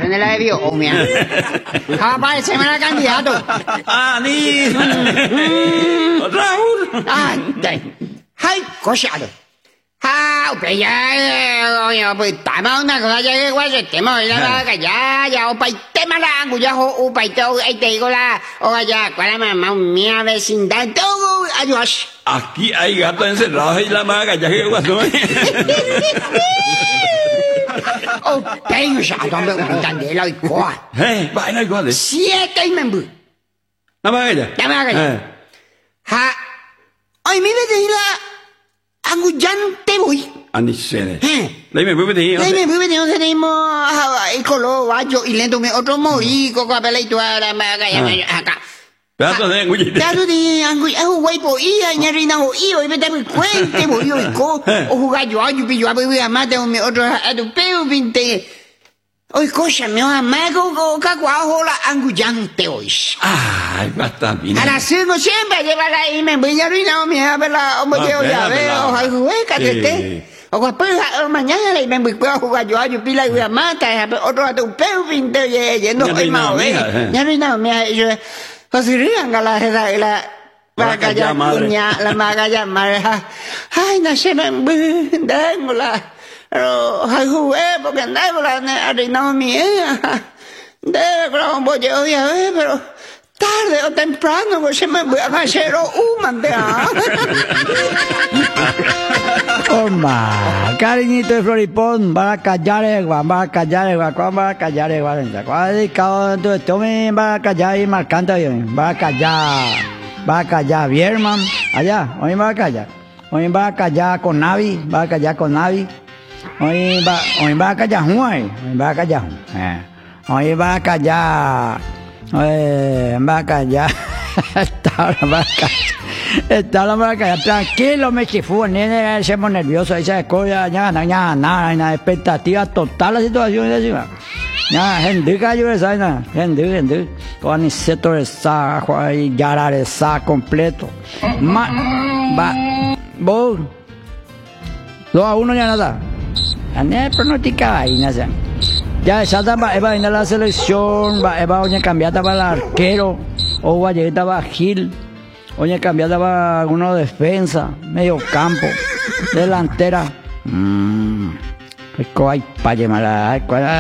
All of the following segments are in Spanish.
¿dónde la debió? Oh, mira. Aparece el candidato. Ni. Raúl. Ay, cochado. Pero ya, pues, estamos una cosa ya que guay, tema, ya, opa, y tema la angulla, opa, y todo, ahí te digo ya, cuál es mamá mía, vecindad, todo, adiós. Aquí hay gatos encerrados y la maga, ya que guasó. Oh, tengo ya, ¿dónde me candela y cuál? Vaina igual. 7 y me embu. La maga ya. La maga ya. Ay, mi vecina, angullan te voy. Ani sere. Lấy mình bước đi. Lấy mình bước đi, thế này mà, cái colo vacho y lento me otro morí, coco apela y toda la maga ya acá. Pedazo de anguilla. Pedazo de anguilla, güey, pues, y ñarina, y me da mi cuente, voy yo, o jugar yo, pillo, voy a matar a otro, a tu peo, vinte. Oye, cosa, mi amigo, caguajo, la angullante hoy. Ay, basta, bien. A las 5 siempre llevar ahí, me voy a arruinar, me a ver la, hombre, ya veo, ay, güey, cállate. O después, mañana, me voy a jugar yo, pila, y voy a matar, otro a tu peo, vinte, yendo, ay, más, ya arruinado, mira, yo, pues si rían a la vaca ya, la maga ya, ay, no se me tengo la. Pero, ay, jugué, porque andaba arruinado mi hija. Debe, pero voy a ver, pero tarde o temprano, pues se me voy a hacer un Oma, cariñito de Floripón, va a callar el guan, va a callar el guan, va a callar el guan. ¿Cuál ha dedicado todo esto? Va a callar y marcando bien, va a callar, bien, hermano. Allá, hoy va a callar. Hoy va a callar con Navi, va a callar con Navi. Hoy va a callar Juan, hoy va a callar. Hoy va a callar. Va a callar. Está la vaca, tranquilo, me chifú, el nene se pone nervioso, esa cosa, nada, expectativa total la situación, ya, gente cayó esa, gente, con aniceto esa, yara esa, completo, vos, 2-1 ya nada, ya pronosticaba ahí, nada, ya esa va a ir a la selección, va a cambiar para el arquero, o va a llegar a Gil. Oye, cambiada va uno defensa, medio campo, delantera. Hay paye mala,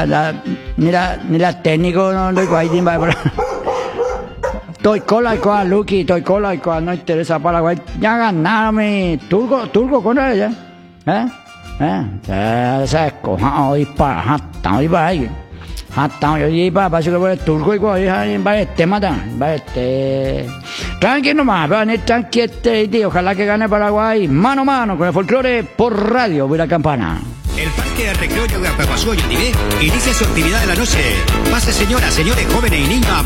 mira técnico no doy guay dimba. Estoy cola y Lucky, estoy cola y no interesa para guay. Ya ganarme turco con ella. Se escoja hoy para ahí. Hasta hoy para que voy turco y va este matan, va este. Tranquilo más, van a ir tranquilo, ojalá que gane Paraguay, mano a mano con el folclore por radio, voy la campana. El Parque de Recreo de Apaguazú, Yotivé, inicia su actividad de la noche. Pase señoras, señores, jóvenes y niños.